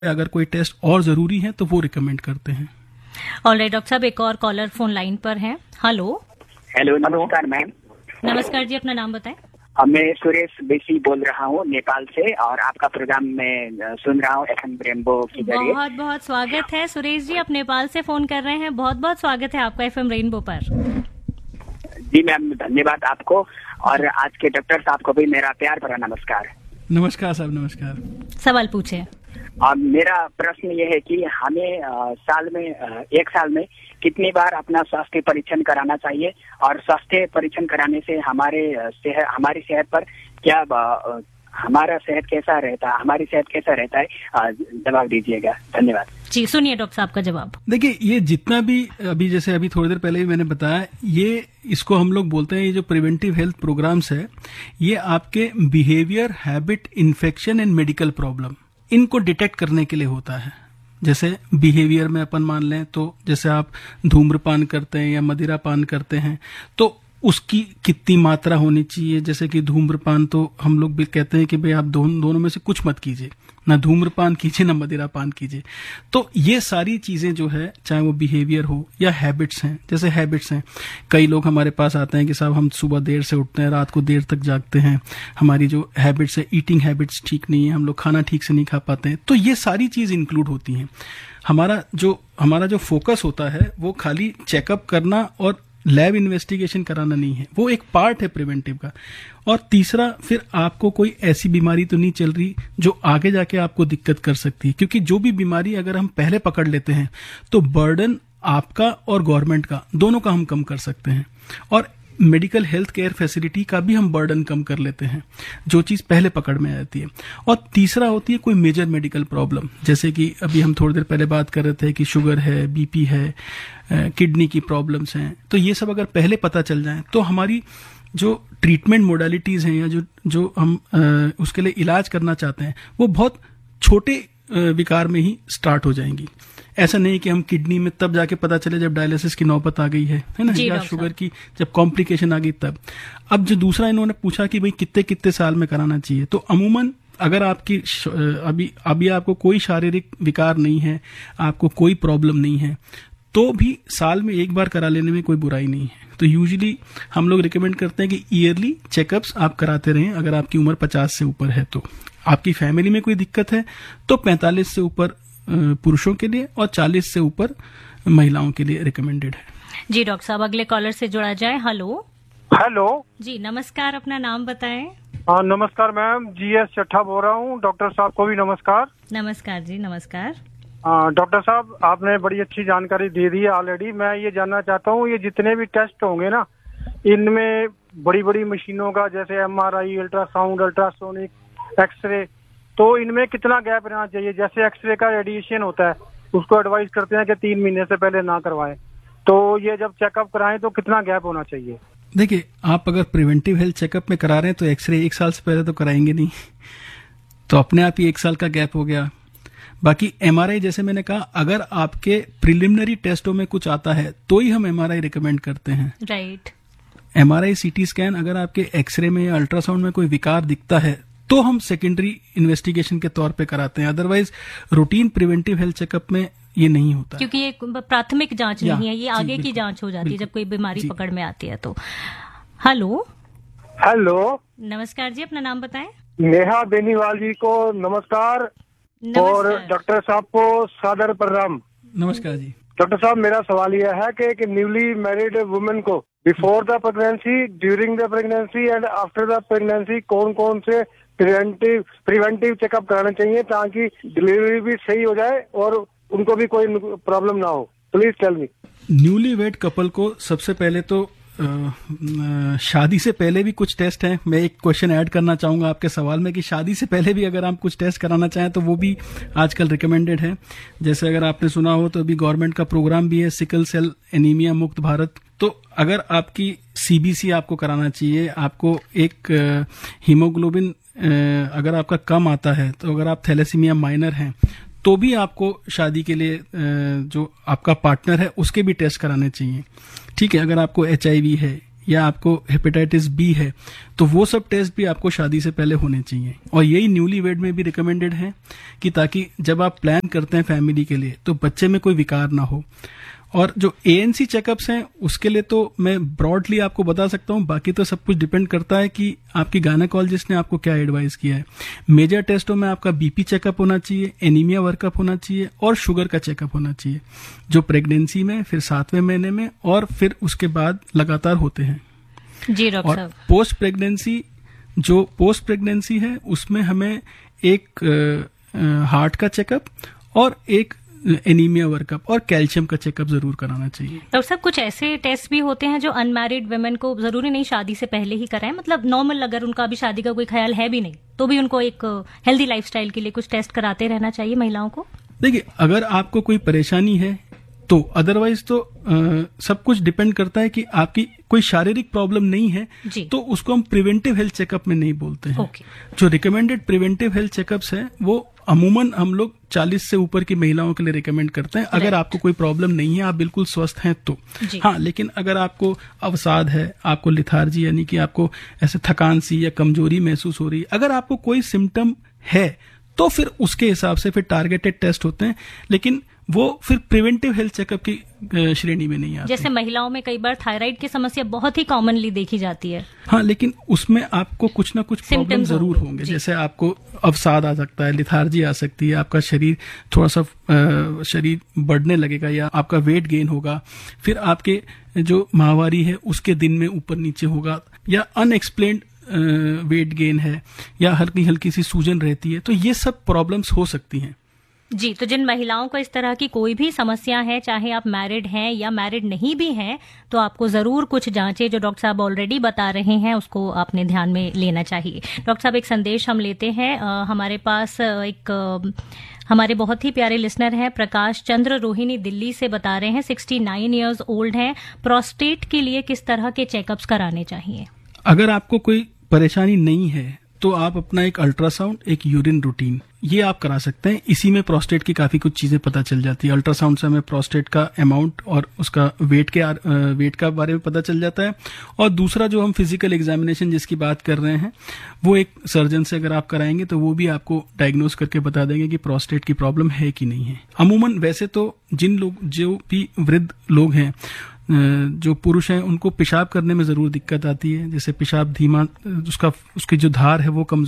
अगर कोई टेस्ट और जरूरी है तो वो रिकमेंड करते हैं। ऑलराइट डॉक्टर साहब, एक और कॉलर फोन लाइन पर है। हेलो। हेलो, नमस्कार मैम। नमस्कार जी, अपना नाम बताएं। मैं सुरेश बेसी बोल रहा हूँ नेपाल से, और आपका प्रोग्राम मैं सुन रहा हूँ FM रेनबो के जरिए। बहुत बहुत स्वागत है सुरेश जी, आप नेपाल से फोन कर रहे हैं। बहुत बहुत स्वागत है आपका FM रेनबो पर। जी मैम, धन्यवाद आपको, और आज के डॉक्टर साहब को भी मेरा प्यार भरा नमस्कार। नमस्कार साहब, नमस्कार। सवाल पूछे। और मेरा प्रश्न ये है कि हमें एक साल में कितनी बार अपना स्वास्थ्य परीक्षण कराना चाहिए, और स्वास्थ्य परीक्षण कराने से हमारी सेहत पर क्या हमारी सेहत कैसा रहता है, जवाब दीजिएगा। धन्यवाद जी। सुनिए डॉक्टर साहब का जवाब। देखिए, ये जितना भी अभी थोड़ी देर पहले ही मैंने बताया, इसको हम लोग बोलते हैं, ये जो प्रिवेंटिव हेल्थ प्रोग्राम्स है, ये आपके behaviour, habit, infection and medical problem, इनको डिटेक्ट करने के लिए होता है। जैसे बिहेवियर में अपन मान लें तो जैसे आप धूम्रपान करते हैं या मदिरा पान करते हैं तो उसकी कितनी मात्रा होनी चाहिए। जैसे कि धूम्रपान तो हम लोग भी कहते हैं कि भाई आप दोनों में से कुछ मत कीजिए, ना धूम्रपान कीजिए ना मदिरा पान कीजिए। तो ये सारी चीजें जो है, चाहे वो बिहेवियर हो या हैबिट्स हैं। जैसे हैबिट्स हैं, कई लोग हमारे पास आते हैं कि साहब हम सुबह देर से उठते हैं, रात को देर तक जागते हैं, हमारी जो हैबिट्स है, ईटिंग हैबिट्स ठीक नहीं है, हम लोग खाना ठीक से नहीं खा पाते हैं। तो ये सारी चीज इंक्लूड होती हैं। हमारा जो फोकस होता है वो खाली चेकअप करना और लैब इन्वेस्टिगेशन कराना नहीं है, वो एक पार्ट है प्रिवेंटिव का। और तीसरा, फिर आपको कोई ऐसी बीमारी तो नहीं चल रही जो आगे जाके आपको दिक्कत कर सकती है, क्योंकि जो भी बीमारी अगर हम पहले पकड़ लेते हैं तो बर्डन आपका और गवर्नमेंट का दोनों का हम कम कर सकते हैं, और मेडिकल हेल्थ केयर फैसिलिटी का भी हम बर्डन कम कर लेते हैं, जो चीज पहले पकड़ में आती है। और तीसरा होती है कोई मेजर मेडिकल प्रॉब्लम, जैसे कि अभी हम थोड़ी देर पहले बात कर रहे थे कि शुगर है, बीपी है, किडनी की प्रॉब्लम्स हैं। तो ये सब अगर पहले पता चल जाए तो हमारी जो ट्रीटमेंट मोडालिटीज हैं या जो हम उसके लिए इलाज करना चाहते हैं वो बहुत छोटे विकार में ही स्टार्ट हो जाएंगी। ऐसा नहीं कि हम किडनी में तब जाके पता चले जब डायलिसिस की नौबत आ गई है ना, या शुगर की जब कॉम्प्लिकेशन आ गई तब। अब जो दूसरा इन्होंने पूछा कि भाई कितने साल में कराना चाहिए, तो अमूमन अगर आपकी अभी आपको कोई शारीरिक विकार नहीं है, आपको कोई प्रॉब्लम नहीं है, तो भी साल में एक बार करा लेने में कोई बुराई नहीं है। तो यूजुअली हम लोग रिकमेंड करते हैं कि ईयरली चेकअप्स आप कराते रहें। अगर आपकी उम्र 50 से ऊपर है, तो आपकी फैमिली में कोई दिक्कत है तो 45 से ऊपर पुरुषों के लिए और 40 से ऊपर महिलाओं के लिए रिकमेंडेड है। जी डॉक्टर साहब, अगले कॉलर से जुड़ा जाए। हेलो जी, नमस्कार, अपना नाम बताएं। नमस्कार मैम, GS चट्ठा बोल रहा हूँ। डॉक्टर साहब को भी नमस्कार। नमस्कार जी, नमस्कार। डॉक्टर साहब, आपने बड़ी अच्छी जानकारी दे दी है ऑलरेडी। मैं ये जानना चाहता हूँ, ये जितने भी टेस्ट होंगे ना, इनमें बड़ी बड़ी मशीनों का, जैसे MRI, अल्ट्रासाउंड, अल्ट्रासोनिक, एक्सरे, तो इनमें कितना गैप रहना चाहिए? जैसे एक्सरे का रेडिएशन होता है, उसको एडवाइस करते हैं कि 3 महीने से पहले ना करवाएं, तो ये जब चेकअप कराएं तो कितना गैप होना चाहिए? देखिए, आप अगर प्रिवेंटिव हेल्थ चेकअप में करा रहे हैं तो एक्सरे 1 साल से पहले तो कराएंगे नहीं, तो अपने आप ही 1 साल का गैप हो गया। बाकी MRI, जैसे मैंने कहा, अगर आपके प्रिलिमिनरी टेस्टों में कुछ आता है तो ही हम MRI रिकमेंड करते हैं। राइट। MRI, CT स्कैन, अगर आपके एक्सरे में या अल्ट्रासाउंड में कोई विकार दिखता है तो हम सेकेंडरी इन्वेस्टिगेशन के तौर पे कराते हैं। Otherwise routine preventive health checkup में ये नहीं होता, क्योंकि ये प्राथमिक जांच नहीं है, ये आगे की जांच हो जाती है जब कोई बीमारी पकड़ में आती है। तो हेलो। नमस्कार जी, अपना नाम बताएं। नेहा बेनीवाल जी को नमस्कार। और डॉक्टर साहब को सादर प्रणाम। नमस्कार जी। डॉक्टर साहब, मेरा सवाल यह है कि न्यूली मैरिड वुमेन को before the pregnancy, during the pregnancy and after the pregnancy कौन से प्रिवेंटिव चेकअप कराना चाहिए ताकि डिलीवरी भी सही हो जाए और उनको भी कोई प्रॉब्लम ना हो? Please tell me. Newly wed couple को सबसे पहले तो शादी से पहले भी कुछ टेस्ट हैं। मैं एक क्वेश्चन ऐड करना चाहूंगा आपके सवाल में कि शादी से पहले भी अगर आप कुछ टेस्ट कराना चाहें तो वो भी आजकल रिकमेंडेड है। जैसे अगर आपने सुना हो तो अभी गवर्नमेंट का प्रोग्राम भी है, सिकल सेल एनीमिया मुक्त भारत। तो अगर आपकी CBC आपको कराना चाहिए, आपको एक हीमोग्लोबिन अगर आपका कम आता है, तो अगर आप थैलेसीमिया माइनर हैं तो भी आपको शादी के लिए जो आपका पार्टनर है उसके भी टेस्ट कराने चाहिए। ठीक है, अगर आपको HIV है या आपको हेपेटाइटिस बी है, तो वो सब टेस्ट भी आपको शादी से पहले होने चाहिए। और यही न्यूलीवेड में भी रिकमेंडेड है कि ताकि जब आप प्लान करते हैं फैमिली के लिए तो बच्चे में कोई विकार ना हो। और जो ANC चेकअप्स हैं उसके लिए तो मैं ब्रॉडली आपको बता सकता हूं, बाकी तो सब कुछ डिपेंड करता है कि आपकी गायनेकोलॉजिस्ट ने आपको क्या एडवाइस किया है। मेजर टेस्टों में आपका BP चेकअप होना चाहिए, एनीमिया वर्कअप होना चाहिए और शुगर का चेकअप होना चाहिए, जो प्रेगनेंसी में, फिर 7वें महीने में और फिर उसके बाद लगातार होते हैं। जी डॉक्टर साहब। पोस्ट प्रेगनेंसी है उसमें हमें एक हार्ट का चेकअप और एक एनीमिया वर्कअप और कैल्शियम का चेकअप जरूर कराना चाहिए। डॉक्टर साहब, कुछ ऐसे टेस्ट भी होते हैं जो अनमैरिड वुमेन को जरूरी नहीं शादी से पहले ही कराएं, मतलब नॉर्मल अगर उनका अभी शादी का कोई ख्याल है भी नहीं तो भी उनको एक हेल्दी लाइफस्टाइल के लिए कुछ टेस्ट कराते रहना चाहिए महिलाओं को? देखिए, अगर आपको कोई परेशानी है तो अदरवाइज तो सब कुछ डिपेंड करता है कि आपकी कोई शारीरिक प्रॉब्लम नहीं है तो उसको हम प्रिवेंटिव हेल्थ चेकअप में नहीं बोलते हैं। जो रिकमेंडेड प्रिवेंटिव हेल्थ चेकअप्स है वो अमूमन हम लोग 40 से ऊपर की महिलाओं के लिए रिकमेंड करते हैं, अगर आपको कोई प्रॉब्लम नहीं है, आप बिल्कुल स्वस्थ हैं तो। हाँ, लेकिन अगर आपको अवसाद है, आपको लिथार्जी यानी कि आपको ऐसे थकान सी या कमजोरी महसूस हो रही है, अगर आपको कोई सिम्टम है तो फिर उसके हिसाब से फिर टारगेटेड टेस्ट होते हैं, लेकिन वो फिर प्रिवेंटिव हेल्थ चेकअप की श्रेणी में नहीं आते। जैसे महिलाओं में कई बार थायराइड की समस्या बहुत ही कॉमनली देखी जाती है। हाँ, लेकिन उसमें आपको कुछ ना कुछ प्रॉब्लम जरूर होंगे। जैसे आपको अवसाद आ सकता है, लिथार्जी आ सकती है, आपका शरीर थोड़ा सा शरीर बढ़ने लगेगा या आपका वेट गेन होगा, फिर आपके जो माहवारी है उसके दिन में ऊपर नीचे होगा, या अनएक्सप्लेन्ड वेट गेन है, या हल्की हल्की सी सूजन रहती है, तो ये सब प्रॉब्लम्स हो सकती हैं। जी, तो जिन महिलाओं को इस तरह की कोई भी समस्या है, चाहे आप मैरिड हैं या मैरिड नहीं भी हैं, तो आपको जरूर कुछ जांचें जो डॉक्टर साहब ऑलरेडी बता रहे हैं उसको आपने ध्यान में लेना चाहिए। डॉक्टर साहब, एक संदेश हम लेते हैं। हमारे पास हमारे बहुत ही प्यारे लिसनर हैं प्रकाश चंद्र रोहिणी, दिल्ली से बता रहे हैं 69 ईयर्स ओल्ड हैं, प्रोस्टेट के लिए किस तरह के चेकअप्स कराने चाहिए? अगर आपको कोई परेशानी नहीं है तो आप अपना एक अल्ट्रासाउंड, एक यूरिन रूटीन, ये आप करा सकते हैं। इसी में प्रोस्टेट की काफी कुछ चीजें पता चल जाती है। अल्ट्रासाउंड से हमें प्रोस्टेट का अमाउंट और उसका वेट का बारे में पता चल जाता है। और दूसरा जो हम फिजिकल एग्जामिनेशन जिसकी बात कर रहे हैं, वो एक सर्जन से अगर आप कराएंगे तो वो भी आपको डायग्नोज करके बता देंगे कि प्रोस्टेट की प्रॉब्लम है कि नहीं है। अमूमन वैसे तो जो भी वृद्ध लोग हैं, जो पुरुष हैं, उनको पेशाब करने में जरूर दिक्कत आती है। जैसे पेशाब धीमा, उसकी जो धार है वो कमजोर